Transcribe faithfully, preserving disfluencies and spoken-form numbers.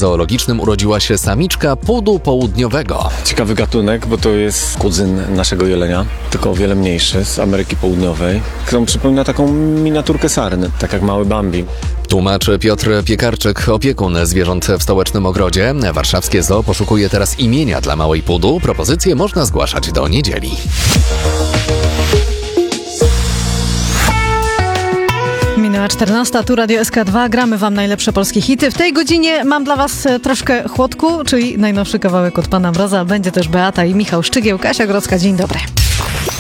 zoologicznym urodziła się samiczka pudu południowego. Ciekawy gatunek, bo to jest kuzyn naszego jelenia, tylko o wiele mniejszy, z Ameryki Południowej, którą przypomina taką miniaturkę sarny, tak jak mały Bambi. Tłumaczy Piotr Piekarczyk, opiekun zwierząt w Stołecznym Ogrodzie. Warszawskie Zoo poszukuje teraz imienia dla małej pudu. Propozycje można zgłaszać do niedzieli. Minęła czternasta, tu Radio S K dwa, gramy wam najlepsze polskie hity. W tej godzinie mam dla was troszkę chłodku, czyli najnowszy kawałek od Pana Mroza. Będzie też Beata i Michał Szczygieł. Kasia Grodzka, dzień dobry.